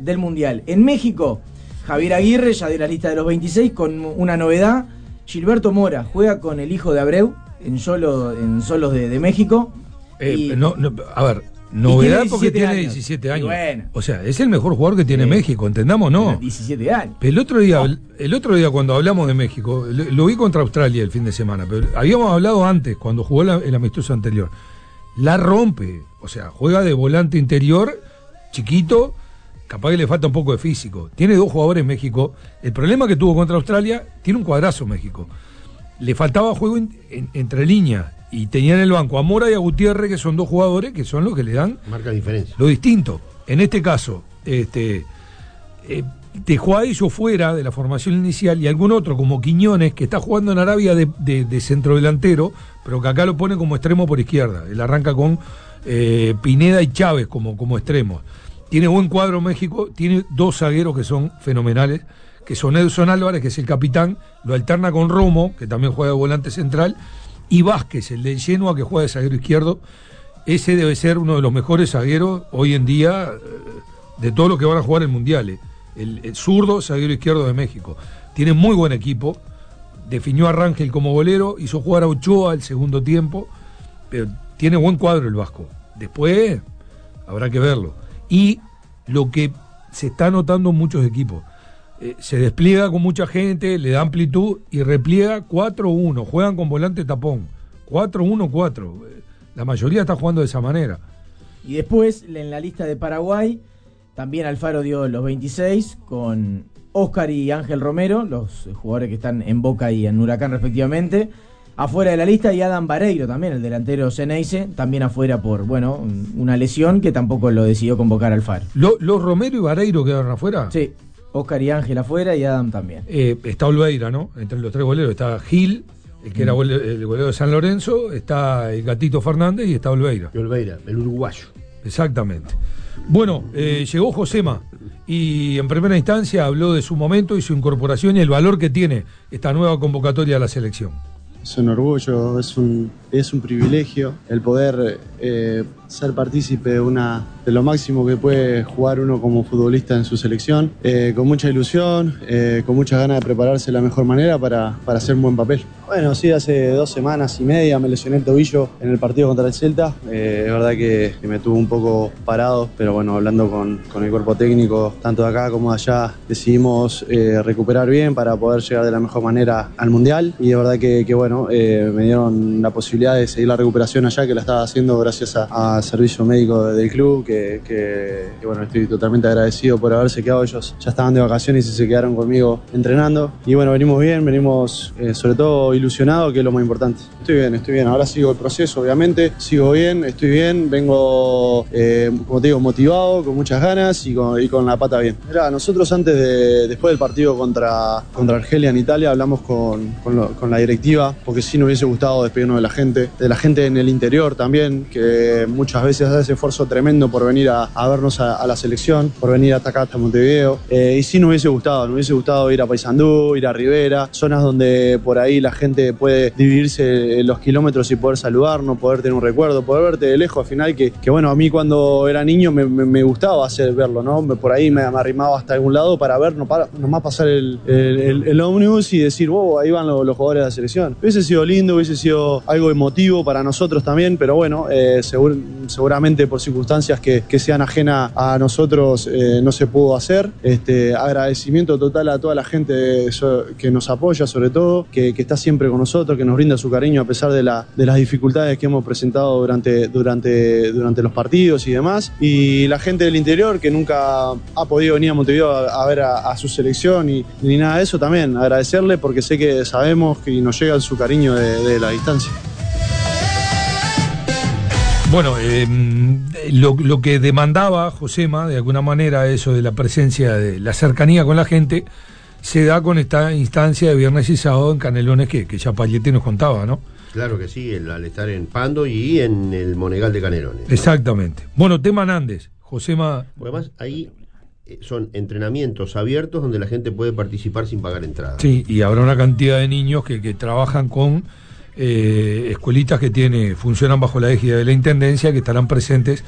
del Mundial. En México, Javier Aguirre ya dio la lista de los 26 con una novedad. Gilberto Mora juega con el hijo de Abreu en Solos de México. A ver, novedad porque tiene 17 años. Bueno, o sea, es el mejor jugador que tiene México, entendamos, ¿no? 17 años. El otro día cuando hablamos de México, lo vi contra Australia el fin de semana, pero habíamos hablado antes, cuando jugó el amistoso anterior. La rompe, o sea, juega de volante interior, chiquito, capaz que le falta un poco de físico. Tiene 2 jugadores México. El problema que tuvo contra Australia, tiene un cuadrazo México. Le faltaba juego entre líneas y tenía en el banco a Mora y a Gutiérrez, que son 2 jugadores que son los que le dan marca diferencia. Lo distinto. En este caso, dejó a ellos fuera de la formación inicial y algún otro como Quiñones, que está jugando en Arabia de centrodelantero, pero que acá lo pone como extremo por izquierda. Él arranca con Pineda y Chávez como extremos. Tiene buen cuadro México, tiene 2 zagueros que son fenomenales, que son Edson Álvarez, que es el capitán, lo alterna con Romo, que también juega de volante central, y Vázquez, el de Genoa, que juega de zaguero izquierdo. Ese debe ser uno de los mejores zagueros hoy en día de todos los que van a jugar el Mundial. El zurdo zaguero izquierdo de México. Tiene muy buen equipo, definió a Rangel como golero, hizo jugar a Ochoa el segundo tiempo, pero tiene buen cuadro el vasco. Después habrá que verlo. Y lo que se está notando en muchos equipos, se despliega con mucha gente, le da amplitud y repliega 4-1, juegan con volante tapón, 4-1-4, la mayoría está jugando de esa manera. Y después, en la lista de Paraguay, también Alfaro dio los 26 con Oscar y Ángel Romero, los jugadores que están en Boca y en Huracán respectivamente, afuera de la lista, y Adam Vareiro también, el delantero Ceneice, también afuera por, una lesión que tampoco lo decidió convocar Alfaro. ¿Los Romero y Vareiro quedaron afuera? Sí. Oscar y Ángel afuera y Adam también. Está Olveira, ¿no? Entre los 3 goleros está Gil, el que era el golero de San Lorenzo, está el Gatito Fernández y está Olveira. Y Olveira, el uruguayo. Exactamente. Bueno, llegó Josema y en primera instancia habló de su momento y su incorporación y el valor que tiene esta nueva convocatoria a la selección. Es un orgullo, es un privilegio el poder ser partícipe de lo máximo que puede jugar uno como futbolista en su selección, con mucha ilusión, con muchas ganas de prepararse de la mejor manera para hacer un buen papel. Bueno, sí, hace 2 semanas y media me lesioné el tobillo en el partido contra el Celta. Es verdad que me tuvo un poco parado, pero bueno, hablando con el cuerpo técnico, tanto de acá como de allá, decidimos recuperar bien para poder llegar de la mejor manera al Mundial. Y es verdad que me dieron la posibilidad de seguir la recuperación allá, que la estaba haciendo gracias al servicio médico del club, que estoy totalmente agradecido por haberse quedado. Ellos ya estaban de vacaciones y se quedaron conmigo entrenando. Y bueno, venimos bien, venimos sobre todo ilusionados, que es lo más importante. Estoy bien. Ahora sigo el proceso, obviamente. Sigo bien, estoy bien. Vengo, como te digo, motivado, con muchas ganas y con la pata bien. Mirá, nosotros después del partido contra Argelia en Italia, hablamos con la directiva, porque sí nos hubiese gustado despedirnos de la gente en el interior también, que muchas veces hace esfuerzo tremendo por venir a vernos a la selección, por venir hasta acá, hasta Montevideo. Y sí nos hubiese gustado ir a Paysandú, ir a Rivera, zonas donde por ahí la gente puede dividirse los kilómetros y poder saludarnos, poder tener un recuerdo, poder verte de lejos al final, que a mí cuando era niño me gustaba verlo, ¿no? Por ahí me arrimaba hasta algún lado para ver, nomás pasar el ómnibus y decir, wow, ahí van los jugadores de la selección. Hubiese sido lindo, hubiese sido algo emotivo para nosotros también, pero bueno, seguramente por circunstancias que sean ajenas a nosotros no se pudo hacer. Agradecimiento total a toda la gente que nos apoya, sobre todo, que está siempre con nosotros, que nos brinda su cariño a pesar de las dificultades que hemos presentado durante los partidos y demás. Y la gente del interior que nunca ha podido venir a Montevideo a ver a su selección ni nada de eso, también agradecerle, porque sé que sabemos que nos llega su cariño de la distancia. Bueno, lo que demandaba Josema, de alguna manera, eso de la presencia, de la cercanía con la gente, se da con esta instancia de viernes y sábado en Canelones que ya Palletti nos contaba, ¿no? Claro que sí, al estar en Pando y en el Monegal de Canelones, ¿no? Exactamente. Bueno, tema Nández, Josema. Además, ahí son entrenamientos abiertos donde la gente puede participar sin pagar entrada. Sí, y habrá una cantidad de niños que trabajan con escuelitas que funcionan bajo la égida de la Intendencia, que estarán presentes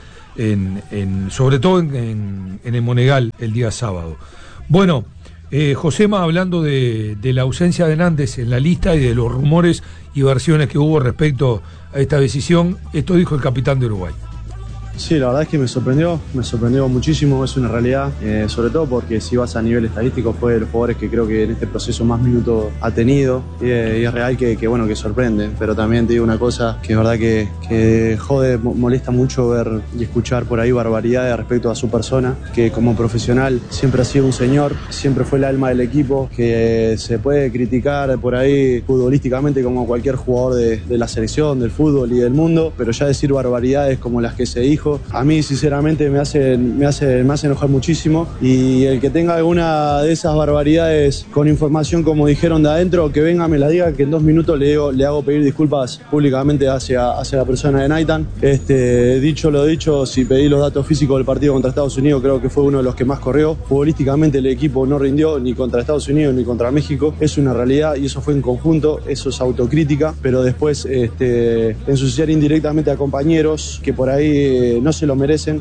sobre todo en el Monegal el día sábado. Bueno, Josema, hablando de la ausencia de Nández en la lista y de los rumores y versiones que hubo respecto a esta decisión, esto dijo el capitán de Uruguay. Sí, la verdad es que me sorprendió muchísimo, es una realidad, sobre todo porque si vas a nivel estadístico fue de los jugadores que creo que en este proceso más minutos ha tenido y es real que sorprende, pero también te digo una cosa que es verdad que jode, molesta mucho ver y escuchar por ahí barbaridades respecto a su persona, que como profesional siempre ha sido un señor, siempre fue el alma del equipo, que se puede criticar por ahí futbolísticamente como cualquier jugador de la selección, del fútbol y del mundo, pero ya decir barbaridades como las que se dijo, a mí sinceramente me hace enojar muchísimo, y el que tenga alguna de esas barbaridades con información como dijeron de adentro, que venga, me la diga, que en 2 minutos le hago pedir disculpas públicamente hacia la persona de Naitan. Dicho lo dicho, si pedí los datos físicos del partido contra Estados Unidos, creo que fue uno de los que más corrió. Futbolísticamente el equipo no rindió ni contra Estados Unidos ni contra México, es una realidad y eso fue en conjunto, eso es autocrítica, pero después ensuciar indirectamente a compañeros que por ahí no se lo merecen,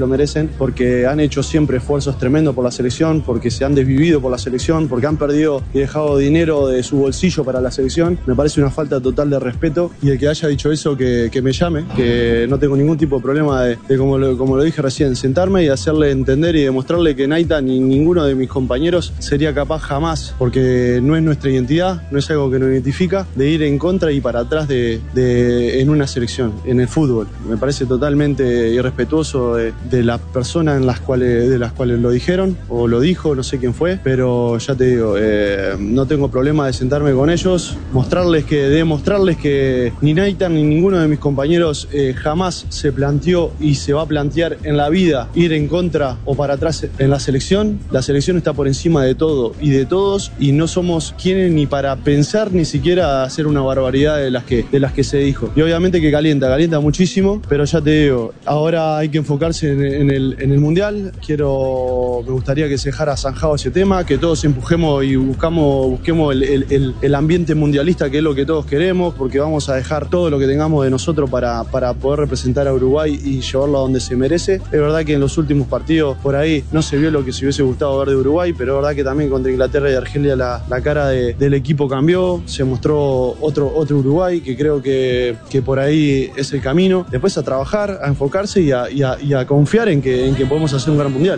porque han hecho siempre esfuerzos tremendos por la selección, porque se han desvivido por la selección, porque han perdido y dejado dinero de su bolsillo para la selección. Me parece una falta total de respeto, y el que haya dicho eso que me llame, que no tengo ningún tipo de problema de como lo dije recién, sentarme y hacerle entender y demostrarle que Naitan ni ninguno de mis compañeros sería capaz jamás, porque no es nuestra identidad, no es algo que nos identifica, de ir en contra y para atrás en una selección, en el fútbol. Me parece totalmente irrespetuoso de las personas de las cuales lo dijeron o lo dijo, no sé quién fue, pero ya te digo, no tengo problema de sentarme con ellos, demostrarles que ni Naitan ni ninguno de mis compañeros jamás se planteó y se va a plantear en la vida ir en contra o para atrás en la selección. La selección está por encima de todo y de todos, y no somos quienes ni para pensar ni siquiera hacer una barbaridad de las que se dijo. Y obviamente que calienta muchísimo, pero ya te digo, ahora hay que enfocarse en el Mundial. Me gustaría que se dejara zanjado ese tema, que todos empujemos y busquemos el ambiente mundialista, que es lo que todos queremos, porque vamos a dejar todo lo que tengamos de nosotros para poder representar a Uruguay y llevarlo a donde se merece. Es verdad que en los últimos partidos por ahí no se vio lo que se hubiese gustado ver de Uruguay, pero es verdad que también contra Inglaterra y Argelia la cara del equipo cambió, se mostró otro Uruguay, que creo que por ahí es el camino. Después a trabajar, a enfocarse y a confiar en que podemos hacer un gran mundial.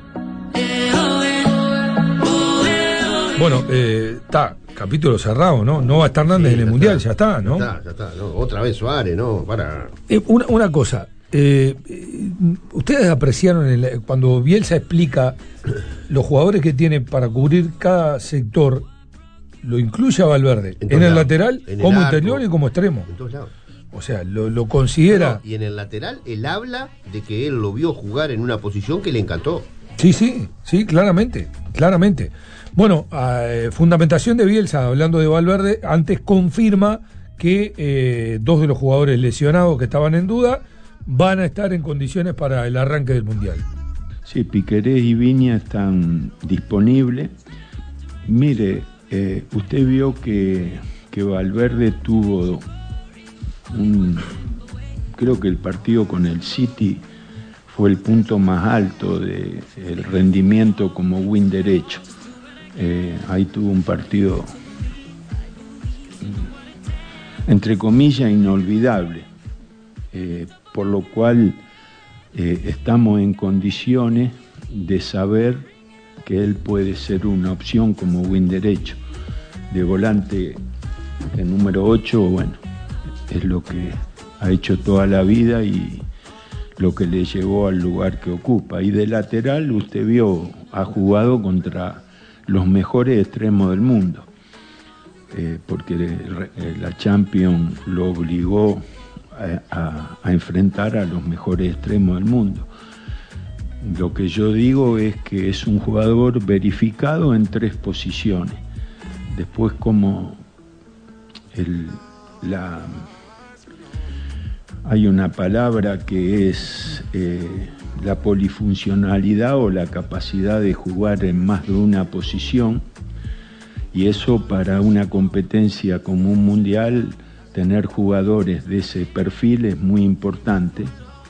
Bueno, está capítulo cerrado, ¿no? No va a estar Nández en el mundial, ya está, ¿no? Ya está, ¿no? Otra vez Suárez, ¿no? Una cosa, ustedes apreciaron cuando Bielsa explica los jugadores que tiene para cubrir cada sector, lo incluye a Valverde en el lateral, como interior y como extremo. En todos lados. O sea, lo considera. Y en el lateral, él habla de que él lo vio jugar en una posición que le encantó. Sí, claramente. Bueno, fundamentación de Bielsa, hablando de Valverde, antes confirma que 2 de los jugadores lesionados que estaban en duda van a estar en condiciones para el arranque del Mundial. Sí, Piquerés y Viña están disponibles. Mire, usted vio que Valverde tuvo creo que el partido con el City fue el punto más alto del rendimiento como win derecho. Ahí tuvo un partido entre comillas inolvidable, por lo cual estamos en condiciones de saber que él puede ser una opción como win derecho. De volante el número 8, bueno, es lo que ha hecho toda la vida y lo que le llevó al lugar que ocupa. Y de lateral, usted vio, ha jugado contra los mejores extremos del mundo, porque la Champions lo obligó a enfrentar a los mejores extremos del mundo. Lo que yo digo es que es un jugador verificado en 3 posiciones. Después, como hay una palabra que es la polifuncionalidad o la capacidad de jugar en más de una posición, y eso para una competencia como un mundial tener jugadores de ese perfil es muy importante,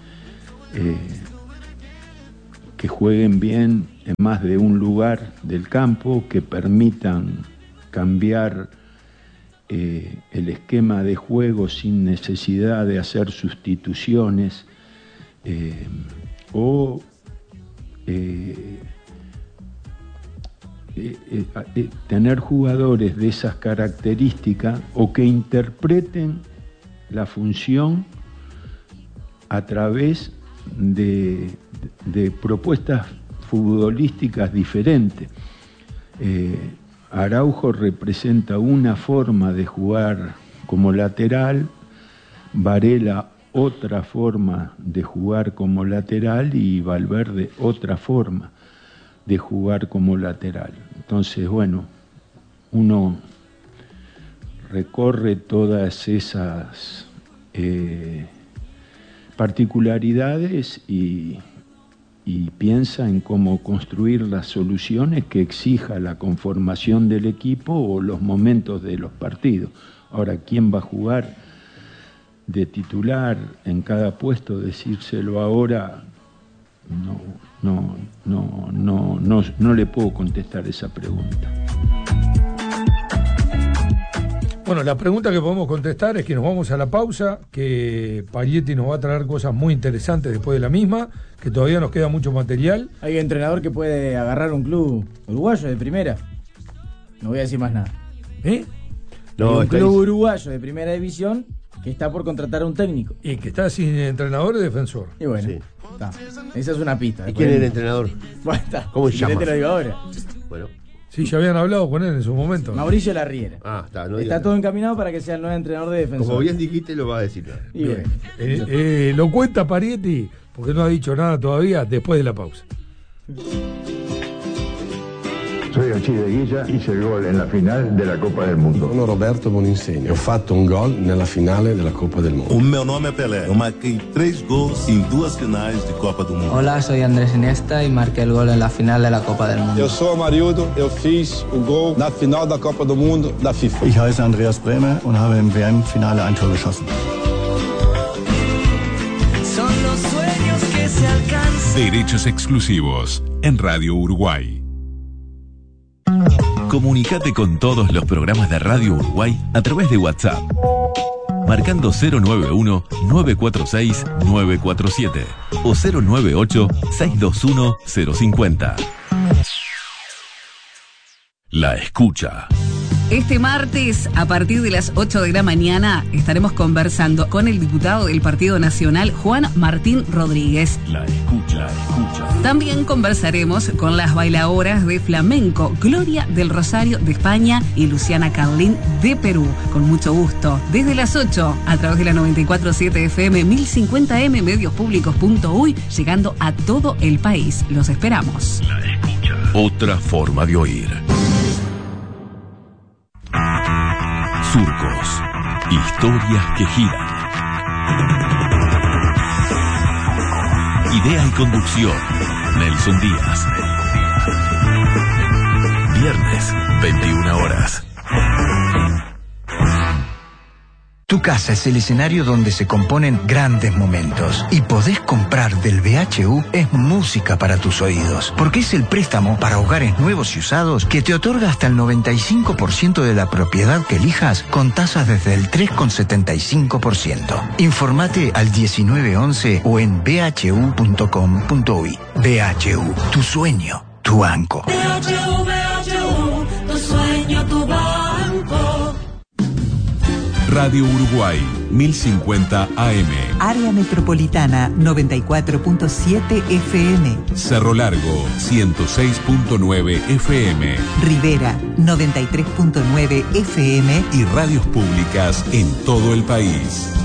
que jueguen bien en más de un lugar del campo, que permitan cambiar el esquema de juego sin necesidad de hacer sustituciones, tener jugadores de esas características o que interpreten la función a través de propuestas futbolísticas diferentes. Araujo representa una forma de jugar como lateral, Varela otra forma de jugar como lateral y Valverde otra forma de jugar como lateral. Entonces, bueno, uno recorre todas esas particularidades y piensa en cómo construir las soluciones que exija la conformación del equipo o los momentos de los partidos. Ahora, ¿quién va a jugar de titular en cada puesto? Decírselo ahora, no le puedo contestar esa pregunta. Bueno, la pregunta que podemos contestar es que nos vamos a la pausa, que Parietti nos va a traer cosas muy interesantes después de la misma, que todavía nos queda mucho material. Hay un entrenador que puede agarrar un club uruguayo de primera. No voy a decir más nada. No, un club uruguayo de primera división que está por contratar a un técnico. Y que está sin entrenador y defensor. Y bueno, sí. Está. Esa es una pista. ¿Y quién es el entrenador? Bueno, está. ¿Cómo se llama? Te lo digo ahora. Bueno. Sí, ya habían hablado con él en su momento. Mauricio Larriera. Está. Está todo encaminado para que sea el nuevo entrenador de defensor. Como bien dijiste, lo va a decir. Y bueno. Lo cuenta Parietti, porque no ha dicho nada todavía, después de la pausa. Soy Alcide Guilla, hice il gol nella finale della Coppa del Mundo. Sono Roberto Boninsegno, ho fatto un gol nella finale della Coppa del Mundo. O meu nome é Pelé, eu marquei 3 gols em 2 finais de Copa do Mundo. Hola, soy Andrés Iniesta y marqué el gol en la final de la Copa del Mundo. Eu sou Amarildo, eu fiz o gol na final da Copa do Mundo da FIFA. Ich heiße Andreas Bremer und habe im WM-Finale ein Tor geschossen. Son los sueños que se alcanzan. Derechos exclusivos en Radio Uruguay. Comunicate con todos los programas de Radio Uruguay a través de WhatsApp, marcando 091-946-947 o 098-621-050. La escucha. Este martes, a partir de las 8 de la mañana, estaremos conversando con el diputado del Partido Nacional, Juan Martín Rodríguez. La escucha. También conversaremos con las bailadoras de flamenco, Gloria del Rosario de España y Luciana Carlín de Perú. Con mucho gusto, desde las 8, a través de la 94.7 FM, 1050M, mediospublicos.uy, llegando a todo el país. Los esperamos. La escucha. Otra forma de oír. Surcos. Historias que giran. Idea y conducción, Nelson Díaz. Viernes, 21 horas. Tu casa es el escenario donde se componen grandes momentos. Y podés comprar del BHU es música para tus oídos. Porque es el préstamo para hogares nuevos y usados que te otorga hasta el 95% de la propiedad que elijas con tasas desde el 3,75%. Informate al 1911 o en bhu.com.uy. BHU, tu sueño, tu banco. BHU, tu sueño, tu banco. Radio Uruguay, 1050 AM. Área Metropolitana, 94.7 FM. Cerro Largo, 106.9 FM. Rivera, 93.9 FM. Y radios públicas en todo el país.